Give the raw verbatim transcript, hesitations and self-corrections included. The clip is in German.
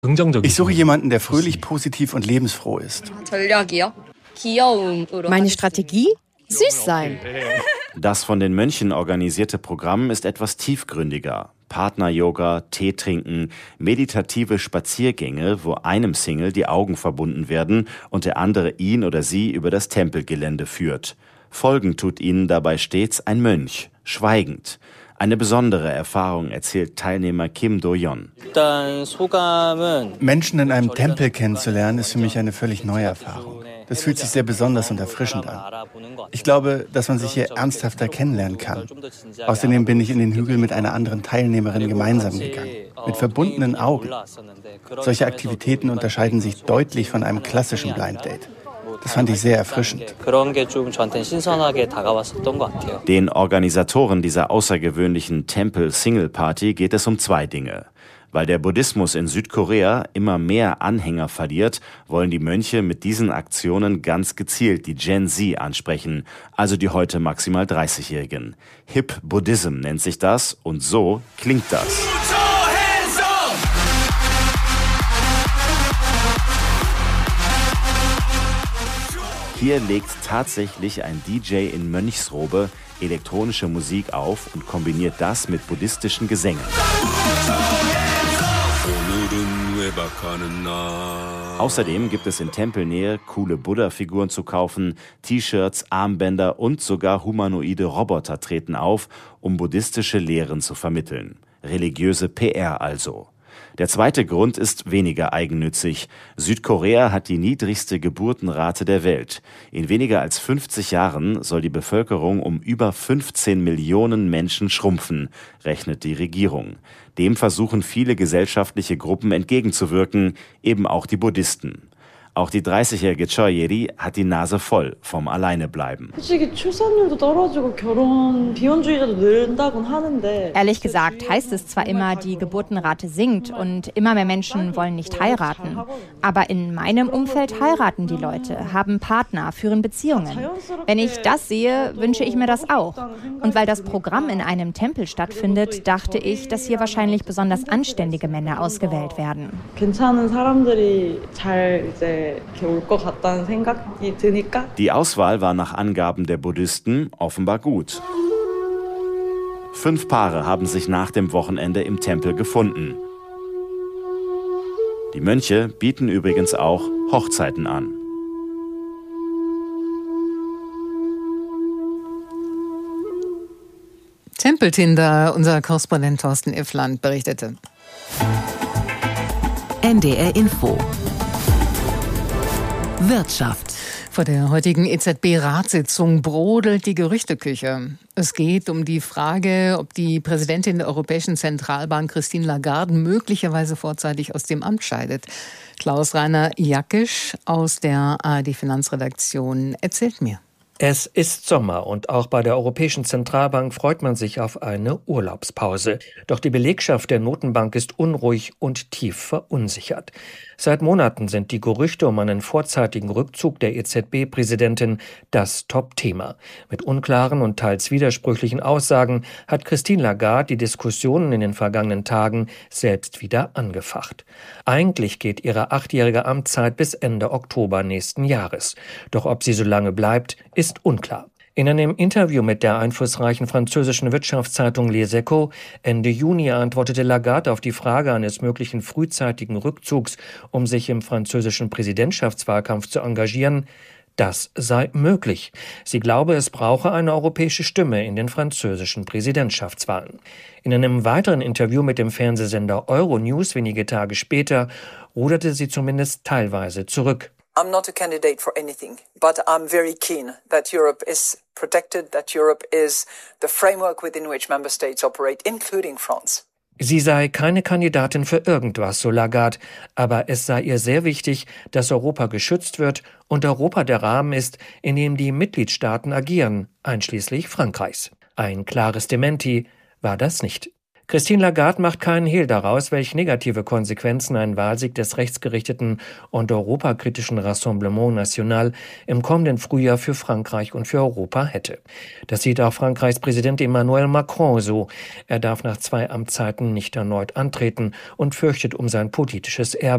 Ich suche jemanden, der fröhlich, positiv und lebensfroh ist. Meine Strategie? Süß sein. Das von den Mönchen organisierte Programm ist etwas tiefgründiger. Partner-Yoga, Tee trinken, meditative Spaziergänge, wo einem Single die Augen verbunden werden und der andere ihn oder sie über das Tempelgelände führt. Folgen tut ihnen dabei stets ein Mönch, schweigend. Eine besondere Erfahrung, erzählt Teilnehmer Kim Do-yeon. Menschen in einem Tempel kennenzulernen, ist für mich eine völlig neue Erfahrung. Das fühlt sich sehr besonders und erfrischend an. Ich glaube, dass man sich hier ernsthafter kennenlernen kann. Außerdem bin ich in den Hügel mit einer anderen Teilnehmerin gemeinsam gegangen, mit verbundenen Augen. Solche Aktivitäten unterscheiden sich deutlich von einem klassischen Blind Date. Das fand ich sehr erfrischend. Den Organisatoren dieser außergewöhnlichen Tempel-Single-Party geht es um zwei Dinge. Weil der Buddhismus in Südkorea immer mehr Anhänger verliert, wollen die Mönche mit diesen Aktionen ganz gezielt die Gen Z ansprechen, also die heute maximal dreißigjährigen. Hip Buddhism nennt sich das und so klingt das. Hier legt tatsächlich ein D J in Mönchsrobe elektronische Musik auf und kombiniert das mit buddhistischen Gesängen. Außerdem gibt es in Tempelnähe coole Buddha-Figuren zu kaufen, T-Shirts, Armbänder und sogar humanoide Roboter treten auf, um buddhistische Lehren zu vermitteln. Religiöse P R also. Der zweite Grund ist weniger eigennützig. Südkorea hat die niedrigste Geburtenrate der Welt. In weniger als fünfzig Jahren soll die Bevölkerung um über fünfzehn Millionen Menschen schrumpfen, rechnet die Regierung. Dem versuchen viele gesellschaftliche Gruppen entgegenzuwirken, eben auch die Buddhisten. Auch die dreißigjährige Choi Ye-ri hat die Nase voll vom Alleinebleiben. Ehrlich gesagt heißt es zwar immer, die Geburtenrate sinkt und immer mehr Menschen wollen nicht heiraten. Aber in meinem Umfeld heiraten die Leute, haben Partner, führen Beziehungen. Wenn ich das sehe, wünsche ich mir das auch. Und weil das Programm in einem Tempel stattfindet, dachte ich, dass hier wahrscheinlich besonders anständige Männer ausgewählt werden. Die Auswahl war nach Angaben der Buddhisten offenbar gut. Fünf Paare haben sich nach dem Wochenende im Tempel gefunden. Die Mönche bieten übrigens auch Hochzeiten an. Tempeltinder, unser Korrespondent Thorsten Iffland berichtete. N D R Info Wirtschaft. Vor der heutigen E Z B-Ratssitzung brodelt die Gerüchteküche. Es geht um die Frage, ob die Präsidentin der Europäischen Zentralbank Christine Lagarde möglicherweise vorzeitig aus dem Amt scheidet. Klaus-Rainer Jackisch aus der A R D-Finanzredaktion erzählt mir. Es ist Sommer und auch bei der Europäischen Zentralbank freut man sich auf eine Urlaubspause. Doch die Belegschaft der Notenbank ist unruhig und tief verunsichert. Seit Monaten sind die Gerüchte um einen vorzeitigen Rückzug der E Z B-Präsidentin das Top-Thema. Mit unklaren und teils widersprüchlichen Aussagen hat Christine Lagarde die Diskussionen in den vergangenen Tagen selbst wieder angefacht. Eigentlich geht ihre achtjährige Amtszeit bis Ende Oktober nächsten Jahres. Doch ob sie so lange bleibt, ist unklar. In einem Interview mit der einflussreichen französischen Wirtschaftszeitung Les Echos Ende Juni antwortete Lagarde auf die Frage eines möglichen frühzeitigen Rückzugs, um sich im französischen Präsidentschaftswahlkampf zu engagieren, das sei möglich. Sie glaube, es brauche eine europäische Stimme in den französischen Präsidentschaftswahlen. In einem weiteren Interview mit dem Fernsehsender Euronews wenige Tage später ruderte sie zumindest teilweise zurück. I'm not a candidate for anything, but I'm very keen that Europe is protected, that Europe is the framework within which member states operate, including France. Sie sei keine Kandidatin für irgendwas, so Lagarde, aber es sei ihr sehr wichtig, dass Europa geschützt wird und Europa der Rahmen ist, in dem die Mitgliedstaaten agieren, einschließlich Frankreichs. Ein klares Dementi war das nicht. Christine Lagarde macht keinen Hehl daraus, welche negative Konsequenzen ein Wahlsieg des rechtsgerichteten und europakritischen Rassemblement National im kommenden Frühjahr für Frankreich und für Europa hätte. Das sieht auch Frankreichs Präsident Emmanuel Macron so. Er darf nach zwei Amtszeiten nicht erneut antreten und fürchtet um sein politisches Erbe.